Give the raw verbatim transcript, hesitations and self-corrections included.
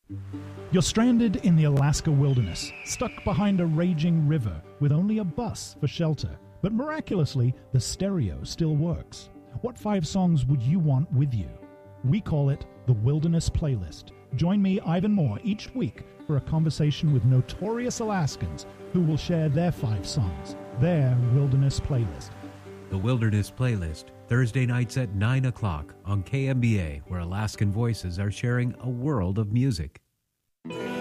You're stranded in the Alaska wilderness, stuck behind a raging river with only a bus for shelter. But miraculously, the stereo still works. What five songs would you want with you? We call it the Wilderness Playlist. Join me, Ivan Moore, each week for a conversation with notorious Alaskans who will share their five songs, their Wilderness Playlist. The Wilderness Playlist, Thursday nights at nine o'clock on K M B A, where Alaskan voices are sharing a world of music.